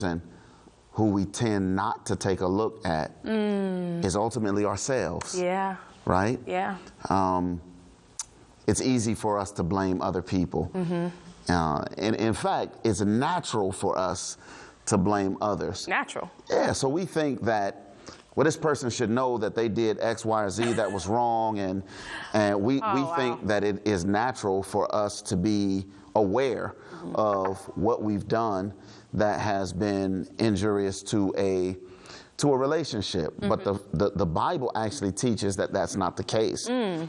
person who we tend not to take a look at is ultimately ourselves. Yeah. Right? Yeah. It's easy for us to blame other people. And in fact, it's natural for us to blame others. Natural. Yeah, so we think that, well, this person should know that they did X, Y, or Z that was wrong, and we think that it is natural for us to be aware of what we've done that has been injurious to a relationship. But the Bible actually teaches that that's not the case.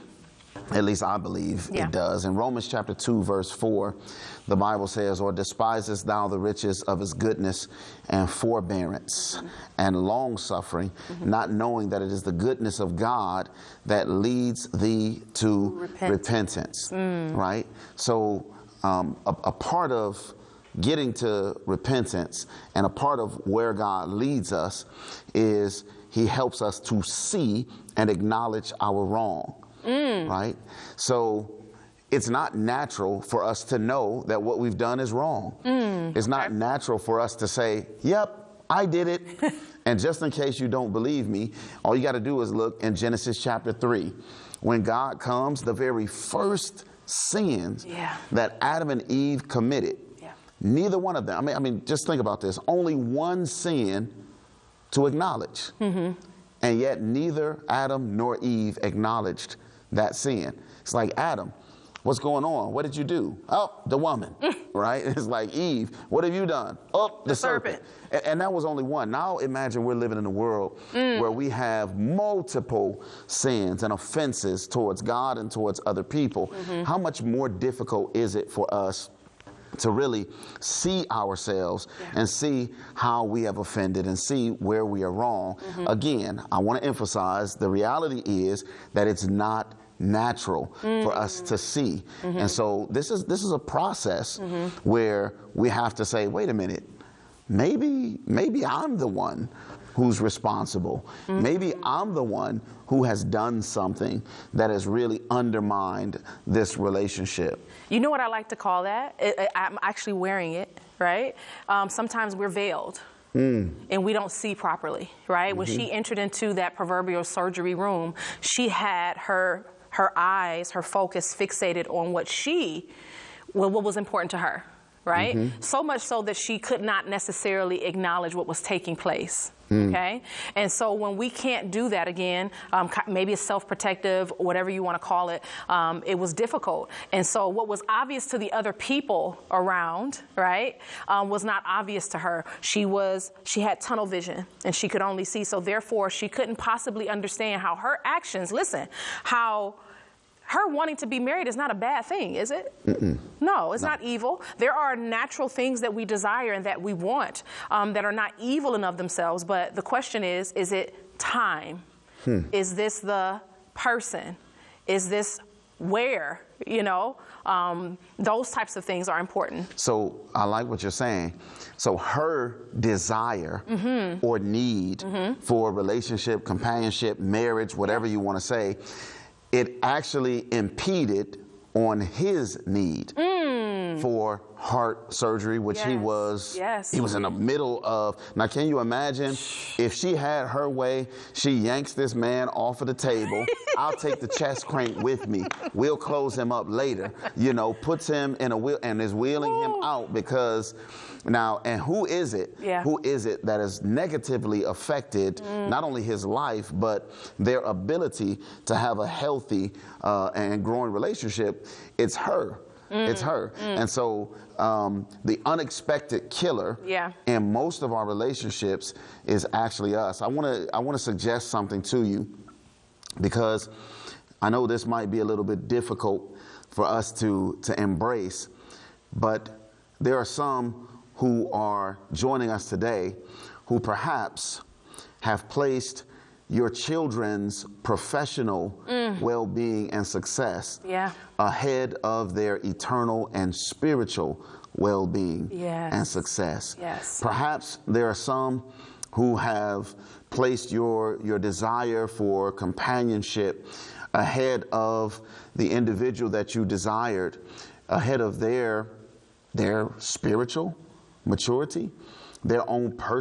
At least I believe it does. In Romans chapter 2, verse 4, the Bible says, or despisest thou the riches of his goodness and forbearance and long-suffering, not knowing that it is the goodness of God that leads thee to repentance. Right? So a part of getting to repentance and a part of where God leads us is he helps us to see and acknowledge our wrong. Right? So it's not natural for us to know that what we've done is wrong. It's not natural for us to say, yep, I did it. And just in case you don't believe me, all you got to do is look in Genesis chapter 3. When God comes, the very first sins that Adam and Eve committed, neither one of them, I mean, just think about this, only one sin to acknowledge. And yet neither Adam nor Eve acknowledged that sin. It's like, Adam, what's going on? What did you do? Oh, the woman, right? It's like, Eve, what have you done? Oh, the serpent. And that was only one. Now imagine we're living in a world where we have multiple sins and offenses towards God and towards other people. How much more difficult is it for us to really see ourselves and see how we have offended and see where we are wrong? Again, I want to emphasize the reality is that it's not natural for us to see. And so this is a process where we have to say, wait a minute, maybe I'm the one who's responsible. Maybe I'm the one who has done something that has really undermined this relationship. You know what I like to call that? I'm actually wearing it, right? Sometimes we're veiled. And we don't see properly, right? When she entered into that proverbial surgery room, she had her eyes, her focus fixated on what was important to her, right? So much so that she could not necessarily acknowledge what was taking place. Okay? And so when we can't do that again, maybe it's self-protective, whatever you want to call it, it was difficult. And so what was obvious to the other people around, right, was not obvious to her. She had tunnel vision and she could only see. So therefore, she couldn't possibly understand how her actions, how her wanting to be married is not a bad thing, is it? No, it's not evil. There are natural things that we desire and that we want that are not evil in of themselves. But the question is it time? Is this the person? Is this where? You know, those types of things are important. So I like what you're saying. So her desire or need for relationship, companionship, marriage, whatever you want to say, it actually impeded on his need for heart surgery, which he was in the middle of. Now, can you imagine if she had her way, she yanks this man off of the table. I'll take the chest crank with me. We'll close him up later, puts him in a wheel and is wheeling him out because now, and who is it? Who is it that has negatively affected not only his life, but their ability to have a healthy and growing relationship? It's her. It's her. And so the unexpected killer in most of our relationships is actually us. I want to suggest something to you because I know this might be a little bit difficult for us to embrace, but there are some who are joining us today who perhaps have placed your children's professional well-being and success ahead of their eternal and spiritual well-being and success. Perhaps there are some who have placed your desire for companionship ahead of the individual that you desired, ahead of their spiritual maturity, their own personal